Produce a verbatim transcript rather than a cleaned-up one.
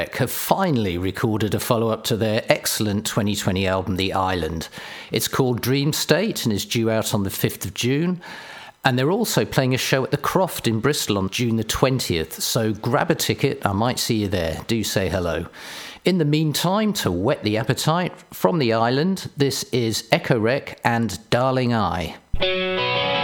have finally recorded a follow-up to their excellent twenty twenty album, The Island. It's called Dream State and is due out on the fifth of June. And they're also playing a show at the Croft in Bristol on June the twentieth. So grab a ticket. I might see you there. Do say hello. In the meantime, to whet the appetite, from The Island, this is Echo Rec and Darling I.